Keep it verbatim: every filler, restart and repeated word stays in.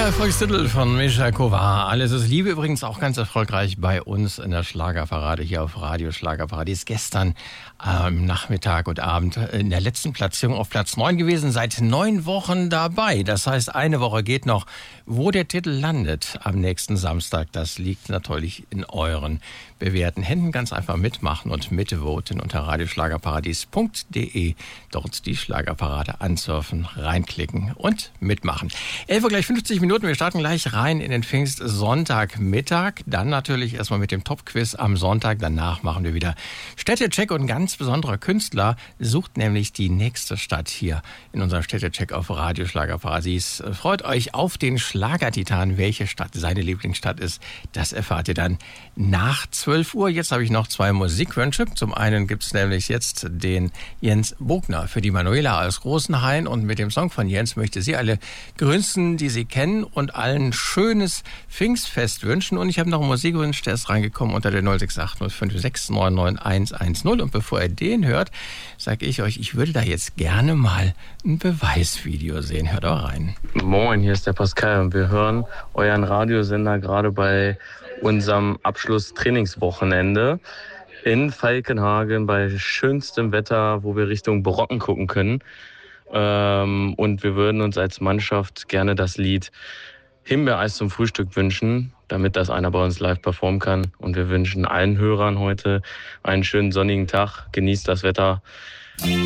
Der Erfolgstitel von Mischa Kovar. Alles ist Liebe, übrigens auch ganz erfolgreich bei uns in der Schlagerparade hier auf Radio Schlagerparade. Ist gestern am ähm, Nachmittag und Abend in der letzten Platzierung auf Platz neun gewesen, seit neun Wochen dabei. Das heißt, eine Woche geht noch. Wo der Titel landet am nächsten Samstag, das liegt natürlich in euren bewährten Händen. Ganz einfach mitmachen und mitvoten unter radioschlagerparadies punkt de. Dort die Schlagerparade ansurfen, reinklicken und mitmachen. elf Uhr gleich fünfzig Minuten. Wir starten gleich rein in den Pfingstsonntagmittag. Dann natürlich erstmal mit dem Top-Quiz am Sonntag. Danach machen wir wieder Städtecheck, und ein ganz besonderer Künstler sucht nämlich die nächste Stadt hier in unserem Städtecheck auf Radio Schlagerparadies. Freut euch auf den Schlagertitan. Welche Stadt seine Lieblingsstadt ist, das erfahrt ihr dann nach zwölf Uhr. Jetzt habe ich noch zwei Musikwünsche. Zum einen gibt es nämlich jetzt den Jens Bogner für die Manuela aus Großenhain, und mit dem Song von Jens möchte sie alle grüßen, die sie kennen, und allen schönes Pfingstfest wünschen. Und ich habe noch einen Musikwunsch, der ist reingekommen unter der null sechs acht null fünf sechs neun neun eins eins null. Und bevor ihr den hört, sage ich euch, ich würde da jetzt gerne mal ein Beweisvideo sehen. Hört auch rein. Moin, hier ist der Pascal und wir hören euren Radiosender gerade bei unserem Abschlusstrainingswochenende in Falkenhagen bei schönstem Wetter, wo wir Richtung Brocken gucken können. Ähm, und wir würden uns als Mannschaft gerne das Lied Himbeereis zum Frühstück wünschen, damit das einer bei uns live performen kann. Und wir wünschen allen Hörern heute einen schönen sonnigen Tag. Genießt das Wetter.